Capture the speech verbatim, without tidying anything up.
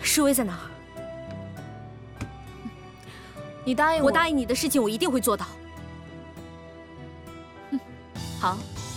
诗薇在哪儿？ 你答应我， 我答应你的事情，我一定会做到。 好，